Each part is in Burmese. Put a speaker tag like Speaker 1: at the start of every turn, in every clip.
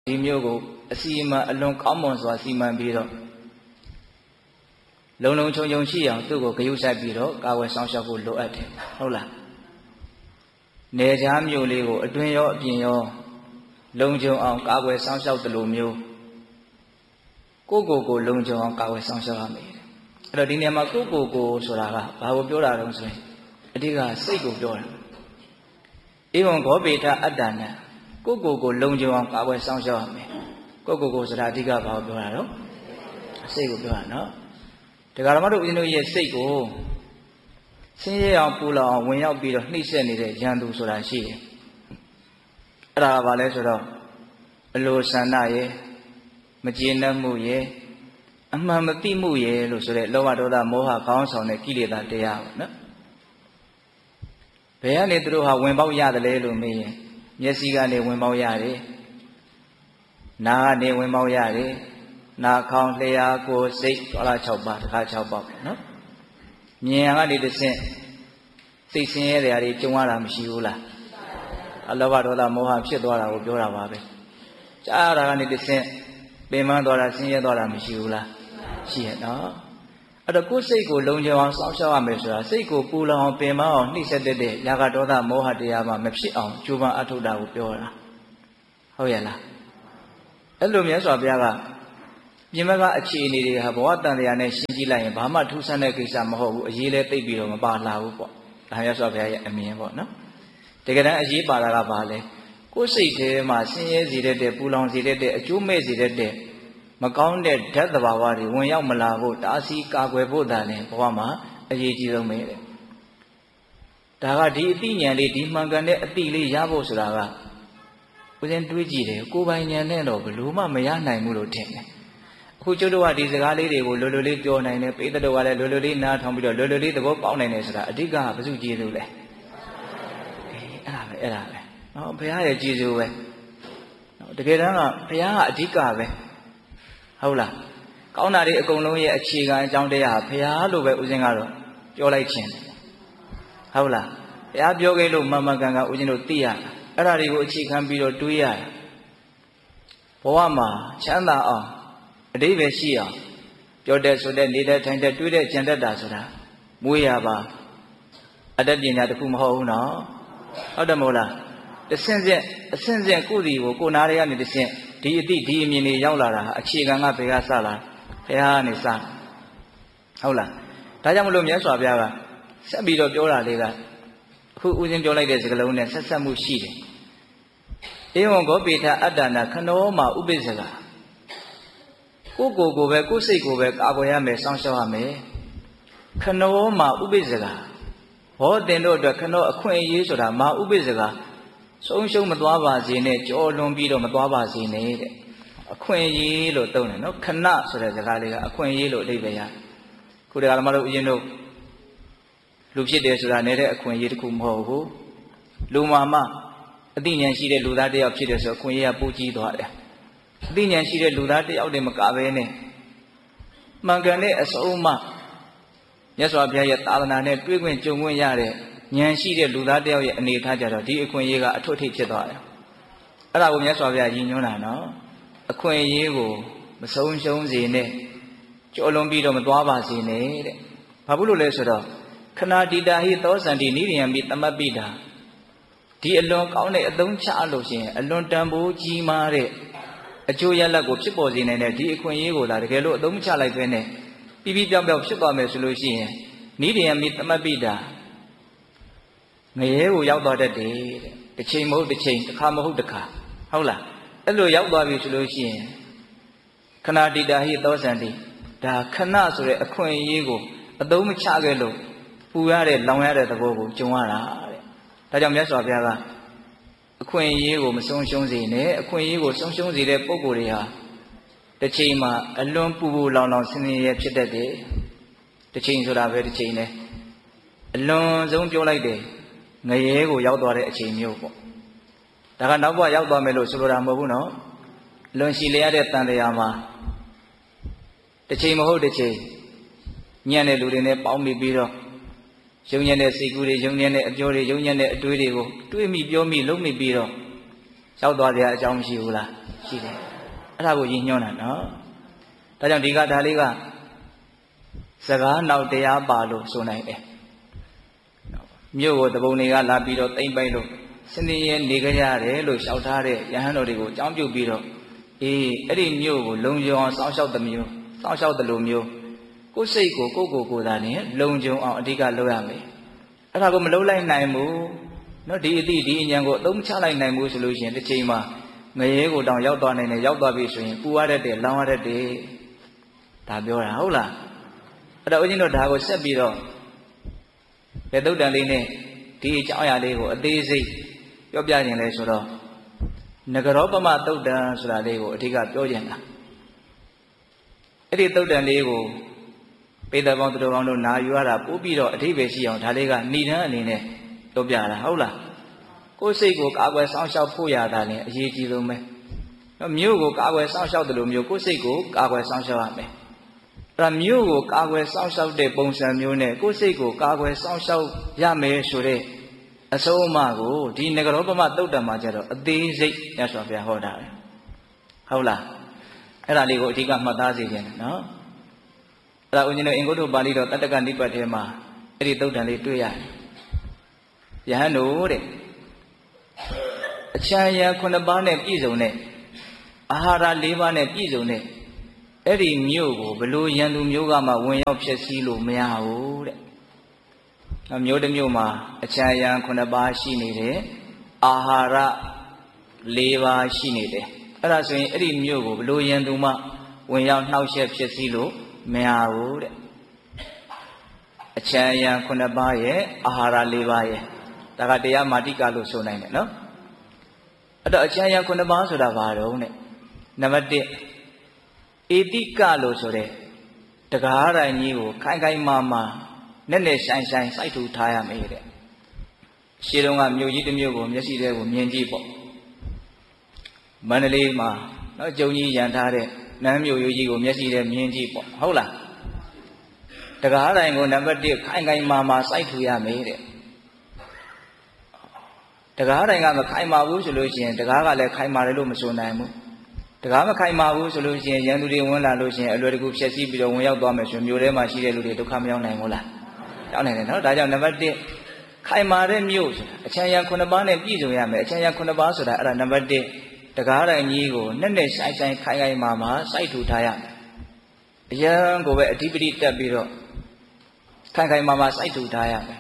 Speaker 1: ဒီမျိုးကိုအစီအမံအလွန်ကောင်းမွန်စွာစီမံပြီးတော့လုံလုံခြုံခြုံရှိအောင်သူ့ကိုဂရုစိုက်ပြီးတော့ကာဝယ်ဆောင်ရှောက်ဖို့လိုအပ်တယ်ဟုတ်လားနေချားမျိုးလေးကိုအတွင်းရောအပြင်ရောလုံခြုံအောင်ကာဝယ်ဆောင်ရှောက်တယ်လို့မျိုးကိုလုံခြုံအောင်ကာဝယ်ဆောင်ရှောက်ရမယ်အဲ့တော့ဒီနေရာမှာကိုဆိုတာကဘာကိုပြောတာတုံးဆိုရင်အဓိကစိတ်ကိုပြောတာဧဝံဂောပေထအတ္တနာကိုလုံခြုံအောင်ကာဝယ်ဆောင်ရှောက်ရမယ်ကိုဆိုတာအဓိကဘာကိုပြောတာတော့စိတ်ကိုပြောတာနော်ဒကာဓမ္မတို့ဦးဇင်းတို့ရဲ့စိတ်ကိုဆင်းရဲအောင်ပူလောင်အောင်ဝင်ရောက်ပြီးတော့နှိမ့်ဆက်နေတဲ့ရန်သူဆိုတာရှိတယ်အဲ့ဒါကဘာလဲဆိုတော့အလိုဆန္ဒရဲ့မကျေနပ်မှုရဲ့အမှန်မသိမှုရဲ့လို့ဆိုတဲ့လောဘဒေါသမောဟခေါင်းဆောင်တဲ့ကိလေသာတရားပေါ့နော်ဘယ်ကနေသူတို့ဟာဝင်ပေါက်ရတယ်လဲလို့မေးရင်မျက်စိကနေဝင်ပေါက်ရတယ်နားကနေဝင်ပေါက်ရတယ်နာခေါင်းလျှာကိုယ်စိတ်သွားလာ6ပါးတခါ6ပေါက်နော်မြင်ရကနေတဆင့်စိတ်ဆင်းရဲတွေအရေးကြုံရတာမရှိဘူးလားအလောဘဒေါသမောဟဖြစ်သွားတာကိုပြောတာပါပဲကြားရတာကနေတဆင့်ပင်ပန်းသွားတာဆင်းရဲသွားတာမရှိဘူးလားရှိရနော်အဲ့တော့ကိုယ်စိတ်ကိုလုံခြုံအောင်စောင့်ရှောက်ရမယ်ဆိုတာစိတ်ကိုပူလောင်အောင်ပင်ပန်းအောင်နှိမ့်ဆက်တဲ့ရာဂဒေါသမောဟတရားမှမဖြစ်အောင်ကြိုးပမ်းအထောက်တာကိုပြောတာဟုတ်ရဲ့လားအဲ့လိုမြတ်စွာဘုရားကပြင်ဘက်ကအခြေအနေတွေဟာဘဝတန်တရားနဲ့ရှင်းကြည့်လိုက်ရင်ဘာမှထူးဆန်းတဲ့ကိစ္စမဟုတ်ဘူးအရေးလဲသိပ်ပြီးတော့မပါလာဘူးပေါ့ဒါမြတ်စွာဘုရားရဲ့အမြင်ပေါ့နော်တကယ်တမ်းအရေးပါတာကဘာလဲကိုယ်စိတ်ထဲမှာဆင်းရဲစေတဲ့ပူလောင်စေတဲ့အကျိုးမဲ့စေတဲ့မကောင်းတဲ့ဓာတ်သဘာဝတွေဝင်ရောက်မလာဖို့တားဆီးကာကွယ်ဖို့သာလဲဘဝမှာအရေးကြီးဆုံးပဲတဲ့ဒါကဒီအသိဉာဏ်လေးဒီမှန်ကန်တဲ့အသိလေးရဖို့ဆိုတာကဦးဇင်းတွေးကြည့်တယ်ကိုယ်ပိုင်ဉာဏ်နဲ့တော့ဘယ်လို့မှမရနိုင်ဘူးလို့ထင်တယ်အခုကျုပ်တို့ကဒီစကားလေးတွေကိုလွယ်လွယ်လေးပြောနိုင်တယ်ပိဋကတို့ကလည်းလွယ်လွယ်လေးနားထောင်ပြီးတော့လွယ်လွယ်လေးသဘောပေါက်နိုင်တယ်ဆိုတာအဓိကကဘုစုကျေးဇူးလဲအဲ့ဒါပဲနော်ဘုရားရဲ့ကျေးဇူးပဲနော်တကယ်တမ်းကဘုရားကအဓိကပဲဟုတ်လားကောင်းတာတွေအကုန်လုံးရဲ့အခြေခံအကြောင်းတရားဘုရားလို့ပဲဦးဇင်းကတော့ပြောလိုက်ခြင်းဟုတ်လားဘုရားပြောခဲ့လို့မှန်မှန်ကန်ကန်ဦးဇင်းတို့သိရတာအဲ့ဒါတွေကိုအခြေခံပြီးတော့တွေးရတယ်ဘဝမှာချမ်းသာအောင်အတိပ္ပယ်ရှိအောင်ပြောတဲ့ဆိုတဲ့နေတဲ့ထိုင်တဲ့တွေးတဲ့ကြံတတ်တာဆိုတာမွေးရပါအတ္တပညာတစ်ခုမဟုတ်ဘူးနော်ဟုတ်တယ်မဟုတ်လားအဆင့်ဆင့်ကိုယ်ဒီကိုကိုနားရကနေတစ်ဆင့်ဒီအတိဒီအမြင်တွေရောက်လာတာအခြေခံကဘယ်ကစလာဘုရားကနေစဟုတ်လားဒါကြောင့်မလို့မြတ်စွာဘုရားကဆက်ပြီးတော့ပြောတာလေးကအခုဦးဇင်းပြောလိုက်တဲ့စကားလုံးနဲ့ဆက်ဆက်မှုရှိတယ်ဧဝံဂောပိထအတ္တနာခဏောမှာဥပိ္ပဇကကိုပဲကိုယ်စိတ်ကိုပဲကာကွယ်ရမယ်စောင့်ရှောက်ရမယ်ခဏောမှာဥပိ္ပဇကဟောတင်တို့အတွက်ခဏောအခွင့်အရေးဆိုတာမာဥပိ္ပဇကဆုံးရှုံးမသွားပါစေနဲ့ကြော်လွန်ပြီးတော့မသွားပါစေနဲ့တဲ့အခွင့်အရေးလို့သုံးတယ်နော်ခဏဆိုတဲ့စကားလေးကအခွင့်အရေးလို့အဓိပ္ပာယ်ရခုတရားဓမ္မတို့ဦးဇင်းတို့လူဖြစ်တယ်ဆိုတာနဲ့တဲ့အခွင့်အရေးတစ်ခုမဟုတ်ဘူးလူမှာမှအသိဉာဏ်ရှိတဲ့လူသားတစ်ယောက်ဖြစ်တယ်ဆိုအခွင့်အရေးကပိုကြီးသွားတယ်အသိဉာဏ်ရှိတဲ့လူသားတစ်ယောက်တည်းမကဘဲနဲ့မှန်ကန်တဲ့အစုံအမမြတ်စွာဘုရားရဲ့သာသနာနဲ့တွေ့ခွင့်ကြုံခွင့်ရတဲ့ဉာဏ်ရှိတဲ့လူသားတစ်ယောက်ရဲ့အနေထားကြတော့ဒီအခွင့်အရေးကအထွတ်ထိပ်ဖြစ်သွားတယ်အဲ့ဒါကိုမြတ်စွာဘုရားရည်ညွှန်းတာနော်အခွင့်အရေးကိုမဆုံးရှုံးစေနဲ့ကြော်လွန်ပြီးတော့မသွားပါစေနဲ့တဲ့ဘာဖြစ်လို့လဲဆိုတော့ခဏတိတာဟိသောစန္တိနိရိယံပိသမပ္ပိတာဒီအလွန်ကောင်းတဲ့အသုံးချလို့ရှိရင်အလွန်တန်ဖိုးကြီးမားတဲ့အကျိုးရလဒ်ကိုဖြစ်ပေါ်စေနိုင်တဲ့ဒီအခွင့်အရေးကိုသာတကယ်လို့အသုံးချလိုက်ပဲနဲ့ပြီးပြောင်းဖြစ်သွားမယ်ဆိုလို့ရှိရင်နိရိယံပိသမပ္ပိတာငရဲကိုရောက်သွားတတ်တယ်တဲ့တစ်ချိန်မဟုတ်တစ်ချိန်တစ်ခါမဟုတ်တစ်ခါဟုတ်လားအဲ့လိုရောက်သွားပြီဆိုလို့ရှိရင်ခဏတိတာဟိသောစန္တိဒါခဏဆိုတဲ့အခွင့်အရေးကိုအသုံးမချခဲ့လို့ပူရတဲ့လောင်ရတဲ့သဘောကိုကြုံရတာတဲ့ဒါကြောင့်မြတ်စွာဘုရားကအခွင့်အရေးကိုမဆုံးရှုံးစေနဲ့အခွင့်အရေးကိုဆုံးရှုံးစေတဲ့ပုဂ္ဂိုလ်တွေဟာတစ်ချိန်မှာအလွန်ပူလောင်ဆင်းရဲရဖြစ်တတ်တယ်တစ်ချိန်ဆိုတာပဲတစ်ချိန်နဲ့အလွန်ဆုံးပြောလိုက်တယ်ငရဲကိုရောက်သွားတဲ့အချိန်မျိုးပေါ့ဒါကနောက်ဘဝရောက်သွားမယ်လို့ဆိုလိုတာမဟုတ်ဘူးနော်လွန်ရှိလျက်တဲ့တန်တရားမှာတစ်ချိန်မဟုတ်တစ်ချိန်ညံ့တဲ့လူတွေနဲ့ပေါင်းမိပြီးတော့ယုံညံ့တဲ့စိတ်ကူးတွေယုံညံ့တဲ့အပြောတွေယုံညံ့တဲ့အတွေးတွေကိုတွေးမိပြောမိလုံးမိပြီးတော့ရောက်သွားကြအကြောင်းမရှိဘူးလားရှိတယ်အဲ့ဒါကိုရည်ညွှန်းတာနော်ဒါကြောင့်ဒီကဒါလေးကစကားနောက်တရားပါလို့ဆိုနိုင်တယ်မြို့ကိုတပုံတွေကလာပြီးတော့တိမ့်ပိုက်လို့စနေရဲနေကြရတယ်လို့ရှောက်ထားတဲ့ယဟန်တော်တွေကိုအကြောင်းပြုပြီးတော့အေးအဲ့ဒီမြို့ကိုလုံခြုံအောင်စောင့်ရှောက်တဲ့မျိုးစောင့်ရှောက်တဲ့လိုမျိုးကိုယ်စိတ်ကိုကိုယ်သာနဲ့လုံခြုံအောင်အဓိကလုပ်ရမယ်အဲ့ဒါကိုမလုပ်လိုက်နိုင်ဘူးနော်ဒီအသည့်ဒီအဉာဏ်ကိုအသုံးချလိုက်နိုင်ဘူးဆိုလို့ရှိရင်တစ်ချိန်မှာငရဲကိုတောင်ရောက်သွားနိုင်တယ်ရောက်သွားပြီဆိုရင်ပူရတတ်တယ်လောင်ရတတ်တယ်ဒါပြောတာဟုတ်လားအဲ့တော့ဦးဇင်းတို့ဒါကိုဆက်ပြီးတော့ဘယ်သုတ်တန်လေးနဲ့ဒီအကြောင်းအရာလေးကိုအသေးစိတ်ပြောပြခြင်းလဲဆိုတော့နဂရောပမသုတ်တန်ဆိုတာလေးကိုအဓိကပြောခြင်းလားအဲ့ဒီသုတ်တန်လေးကိုပေတပေါင်းသူတော်ကောင်းတို့နာယူရတာပို့ပြီးတော့အဓိပ္ပာယ်ရှိအောင်ဒါလေးကဏိဒန်းအနေနဲ့ပြောပြတာဟုတ်လားကိုယ်စိတ်ကိုကာကွယ်စောင့်ရှောက်ဖို့ရတာလည်းအရေးကြီးဆုံးပဲနော်မြို့ကိုကာကွယ်စောင့်ရှောက်တယ်လို့မျိုးကိုယ်စိတ်ကိုကာကွယ်စောင့်ရှောက်ရမယ်အဲ့ဒါမြို့ကိုကာကွယ်စောင့်ရှောက်တဲ့ပုံစံမျိုးနဲ့ကိုယ်စိတ်ကိုကာကွယ်စောင့်ရှောက်ရမယ်ဆိုတဲ့အဆုံးအမကိုဒီနဂရောပမသုတ်တံမှာကျတော့အသေးစိတ်မြတ်စွာဘုရားဟောတာပဲဟုတ်လားအဲ့ဒါလေးကိုအဓိကမှတ်သားစေခြင်းနော်အဲ့ဒါဦးဇင်းတို့အင်္ဂုတ္တပါဠိတော်တတ္တကနိပတ်ထဲမှာအဲ့ဒီသုတ်တံလေးတွေ့ရတယ်ယဟန်တို့တဲ့အချမ်းရံ9ပါးနဲ့ပြည့်စုံတဲ့အာဟာရ4ပါးနဲ့ပြည့်စုံတဲ့အဲ့ဒီမြို့ကိုဘလို့ရန်သူမျိုးကမှဝင်ရောက်ဖြစ်စည်းလို့မရဘူးတဲ့။မြို့တစ်မြို့မှာအချမ်းရံ9ပါးရှိနေတယ်အာဟာရ4ပါးရှိနေတယ်အဲ့ဒါဆိုရင်အဲ့ဒီမြို့ကိုဘလို့ရန်သူမှဝင်ရောက်နှောက်ယှက်ဖြစ်စည်းလို့မရဘူးတဲ့အချမ်းရံ9ပါးရဲ့အာဟာရ4ပါးရဲ့ဒါကတရားမာတိကလို့ဆိုနိုင်တယ်နော်အဲ့တော့အချမ်းရံ9ပါးဆိုတာဘာတော့တဲ့နံပါတ်1ဧတိကလို့ဆိုတဲ့တကားတိုင်းကြီးကိုခိုင်ခိုင်မာမာနဲ့ဆိုင်ဆိုင်စိုက်ထူထားရမယ်တဲ့ရှေးတုန်းကမြို့ကြီးတစ်မြို့ကိုမျက်စိထဲကိုမြင်ကြည့်ပေါ့မန္တလေးမှာနော်ကျုံကြီးရန်ထားတဲ့နန်းမြို့ရိုးကြီးကိုမျက်စိထဲမြင်ကြည့်ပေါ့ဟုတ်လားတကားတိုင်းကိုနံပါတ်1ခိုင်ခိုင်မာမာစိုက်ထူရမယ်တဲ့တကားတိုင်းကမခိုင်မာဘူးဆိုလို့ရှိရင်တကားကလည်းခိုင်မာတယ်လို့မဆိုနိုင်ဘူးတကားမခိုင်မာဘူးဆိုလို့ရှိရင်ရန်သူတွေဝင်လာလို့ရှိရင်အလွယ်တကူဖျက်ဆီးပြီးတော့ဝင်ရောက်သွားမယ်ဆိုမျိုးထဲမှာရှိတဲ့လူတွေဒုက္ခမရောက်နိုင်ဘူးလားရောက်နိုင်တယ်နော်ဒါကြောင့်နံပါတ်1ခိုင်မာတဲ့မြို့ဆိုတာအချမ်းရံ9ပါးနဲ့ပြည့်စုံရမယ်အချမ်းရံ9ပါးဆိုတာအဲ့ဒါနံပါတ်1တကားတိုင်းကြီးကိုနဲ့ဆိုင်ဆိုင်ခိုင်ခိုင်မာမာစိုက်ထူထားရမယ်အရန်ကိုပဲအဓိပတိတက်ပြီးတော့ခိုင်ခိုင်မာမာစိုက်ထူထားရမယ်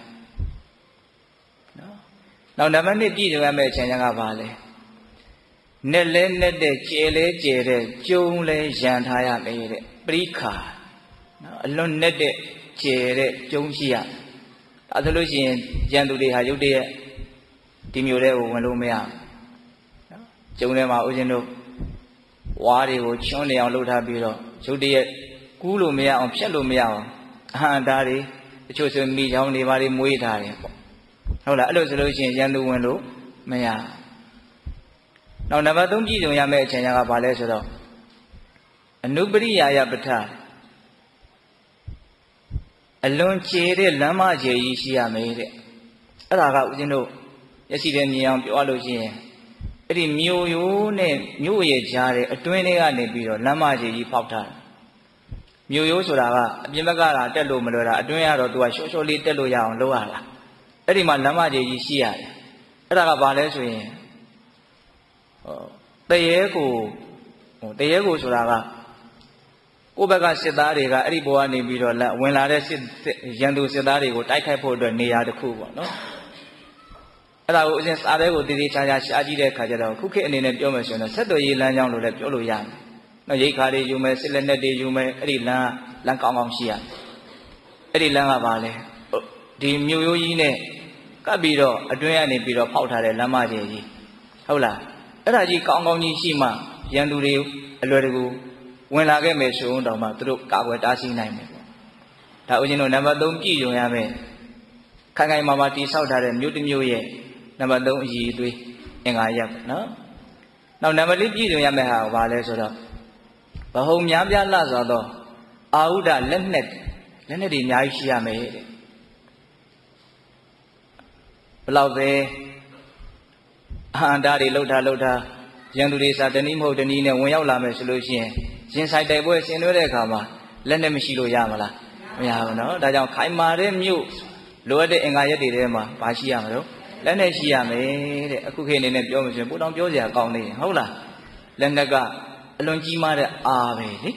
Speaker 1: နော်နောက်နံပါတ်2ပြည့်စုံရမယ်အချမ်းရံကဘာလဲနဲ့လဲနဲ့တဲ့ကျဲလဲကျဲတဲ့ကျုံလဲရန်ထားရမယ်တဲ့ပရိခါနော်အလွန်နဲ့တဲ့ကျဲတဲ့ကျုံရှိရဒါဆိုလို့ရှိရင်ရန်သူတွေဟာရုတ်တရက်ဒီမျိုးတွေကိုဝင်လို့မရဘူးနော်ကျုံထဲမှာဦးဇင်းတို့ဝါးတွေကိုချွန်းနေအောင်လုပ်ထားပြီးတော့ရုတ်တရက်ကူးလို့မရအောင်ဖြတ်လို့မရအောင်အဟံတာတွေတချို့ဆိုမိချောင်းတွေဘာတွေမွေးထားတယ်ပေါ့ဟုတ်လားအဲ့လိုဆိုလို့ရှိရင်ရန်သူဝင်လို့မရနောက်နံပါတ်3ပြည့်စုံရမယ့်အချိန်ကဘာလဲဆိုတော့အနုပရိယာယပဋ္ဌာအလွန်ကျေတဲ့လမ်းမကျေကြီးရှိရမယ်တဲ့အဲ့ဒါကဦးဇင်းတို့မျက်စိထဲမြင်အောင်ပြောလို့ရှိရင်အဲ့ဒီမြို့ရိုးနဲ့မြို့ရဲ့ကြားတဲ့အတွင်းလေးကနေပြီးတော့လမ်းမကျေကြီးဖောက်ထားတယ်မြို့ရိုးဆိုတာကအပြင်ဘက်ကလာတက်လို့မလွယ်တာအတွင်းကတော့သူကရှော့ရှော့လေးတက်လို့ရအောင်လုပ်ရတာအဲ့ဒီမှာလမ်းမကျေကြီးရှိရတယ်အဲ့ဒါကဘာလဲဆိုရင်တရေကိုဆိုတာကကိုယ့်ဘက်ကစစ်သားတွေကအဲ့ဒီဘဝနေပြီးတော့ဝင်လာတဲ့ရန်သူစစ်သားတွေကိုတိုက်ခိုက်ဖို့အတွက်နေရာတစ်ခုပေါ့နော်အဲ့ဒါကိုအရင်စာထဲကိုတည်တည်ချာချာရှားကြည့်တဲ့အခါကျတော့ခုခေတ်အနေနဲ့ပြောမယ်ဆိုရင်ဆက်သွယ်ရေးလမ်းကြောင်းလို့လည်းပြောလို့ရတယ်နော်ရိတ်ခါတွေယူမယ်စစ်လက်နက်တွေယူမယ်အဲ့ဒီလမ်းကောင်းကောင်းရှိရအဲ့ဒီလမ်းကဘာလဲဒီမြို့ရိုးကြီးနဲ့ကပ်ပြီးတော့အတွင်းကနေပြီးတော့ဖောက်ထားတဲ့လမ်းမကြီးဟုတ်လားအဲ့ဒါကြီးကောင်းကောင်းကြီးရှိမှရန်သူတွေအလွယ်တကူဝင်လာခဲ့မယ်ဆိုတော့မှသူတို့ကာကွယ်တားဆီးနိုင်မယ်ပေါ့ဒါဦးဇင်းတို့နံပါတ်3ပြည့်စုံရမယ်ခိုင်ခိုင်မာမာတိဆောက်ထားတဲ့မြို့တစ်မြို့ရဲ့နံပါတ်3အည်အသွေးအင်္ဂါရပ်ပေါ့နော်နောက်နံပါတ်4ပြည့်စုံရမယ်ဟာဘာလဲဆိုတော့ဘဟုံများပြားလှစွာသောအာဟုဒလက်နက်တွေအများကြီးရှိရမယ်တဲ့ဘလောက်ပဲအဟံတာတွေလှုပ်ထားရန်သူတွေစာတနည်းမဟုတ်တနည်းနဲ့ဝင်ရောက်လာမယ်ဆိုလို့ရှိရင်ရင်ဆိုင်တိုက်ပွဲဆင်နွှဲတဲ့အခါမှာလက်နဲ့မရှိလို့ရမလားမရဘူးနော်ဒါကြောင့်ခိုင်မာတဲ့မြို့လိုအပ်တဲ့အင်္ဂါရက်တွေထဲမှာဘာရှိရမလို့လက်နဲ့ရှိရမယ်တဲ့အခုခေတ်အနေနဲ့ပြောမှဆိုရင်ပို့တောင်ပြောစရာကောင်းနေဟုတ်လားလက်နဲ့ကအလွန်ကြီးမားတဲ့အားပဲလေ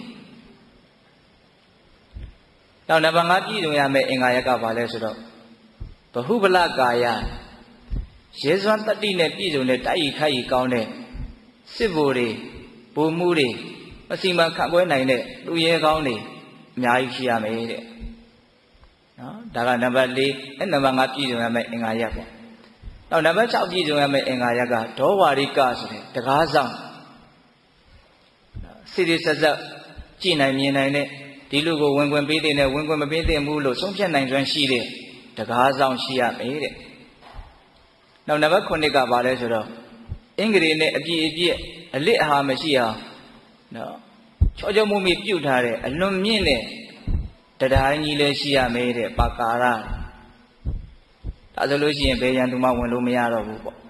Speaker 1: နောက်နံပါတ်5ပြည့်စုံရမယ့်အင်္ဂါရက်ကဘာလဲဆိုတော့ဘဟုဗလကာယရေစွမ်းတတိနဲ့ပြည့်စုံတဲ့တိုက်ရိုက်ခိုက်ရီကောင်းတဲ့စစ်ဘိုလ်တွေဗိုလ်မှူးတွေမစီမံခန့်ခွဲနိုင်တဲ့လူရဲကောင်းတွေအများကြီးရှိရမယ်တဲ့နော်ဒါကနံပါတ်4နံပါတ်5ပြည့်စုံရမယ့်အင်္ဂါရက်ပေါ့နောက်နံပါတ်6ပြည့်စုံရမယ့်အင်္ဂါရက်ကဒေါဝါရိကဆိုတဲ့တကားဆောင်စိရိဆက်ဆက်ကြည်နိုင်မြင်နိုင်တဲ့ဒီလူကိုဝင်ခွင့်ပေးတဲ့နဲ့ဝင်ခွင့်မပေးတဲ့ဘူးလို့ဆုံးဖြတ်နိုင်စွမ်းရှိတဲ့တကားဆောင်ရှိရမယ်တဲ့နောက်နံပါတ်9ကဘာလဲဆိုတော့အင်္ဂလိပ်နဲ့အပြည့်အပြည့်အလစ်အဟာမရှိအောင်နော်ချောချောမွမိပြုတ်ထားတဲ့အလွန်မြင့်တဲ့တရားကြီးလည်းရှိရမယ်တဲ့ပါကာရဒါဆိုလို့ရှိရင်ဘယ်ရန်သူမှဝင်လို့မရတော့ဘူးပေါ့